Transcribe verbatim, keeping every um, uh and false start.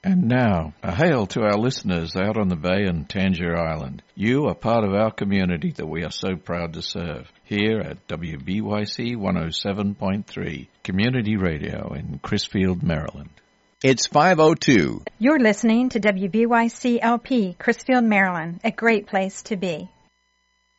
And now, a hail to our listeners out on the bay and Tangier Island. You are part of our community that we are so proud to serve. Here at W B Y C one oh seven point three, Community Radio in Crisfield, Maryland. It's five oh two. You're listening to W B Y C L P, Crisfield, Maryland, a great place to be.